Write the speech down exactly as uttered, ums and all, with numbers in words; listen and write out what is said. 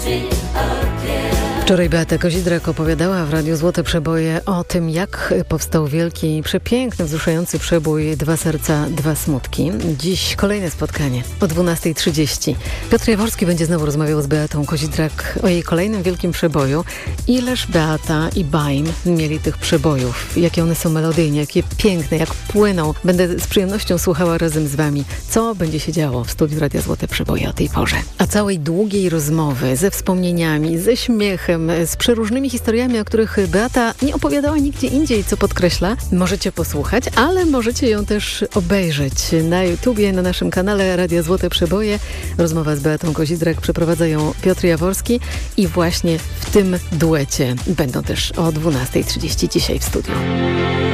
Wczoraj Beata Kozidrak opowiadała w Radiu Złote Przeboje o tym, jak powstał wielki, przepiękny, wzruszający przebój Dwa serca, dwa smutki. Dziś kolejne spotkanie o dwunasta trzydzieści. Piotr Jaworski będzie znowu rozmawiał z Beatą Kozidrak o jej kolejnym wielkim przeboju. Ileż Beata i Baim mieli tych przebojów, jakie one są melodyjne, jakie piękne, jak płyną. Będę z przyjemnością słuchała razem z wami, co będzie się działo w studiu Radia Złote Przeboje o tej porze. A całej długiej rozmowy ze wspomnieniami, ze śmiechem, z przeróżnymi historiami, o których Beata nie opowiadała nigdzie indziej, co podkreśla, możecie posłuchać, ale możecie ją też obejrzeć na YouTubie, na naszym kanale Radia Złote Przeboje. Rozmowa z Beatą Kozidrak przeprowadza ją Piotr Jaworski i właśnie w tym duecie będą też o dwunasta trzydzieści dzisiaj w studiu.